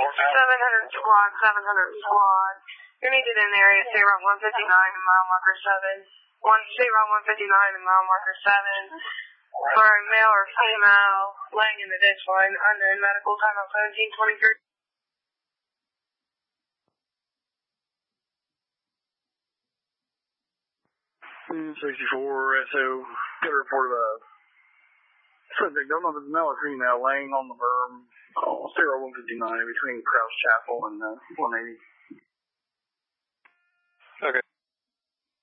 700 squad, 700 squad. You're needed in the area, state route 159 and mile marker 7. State route 159 and mile marker 7. For a male or female laying in the ditch line, unknown medical, timeout 1723. 64 SO, got a report of a subject, don't know if it's male or female, laying on the berm, state route 159 between Krause Chapel and 180. Okay.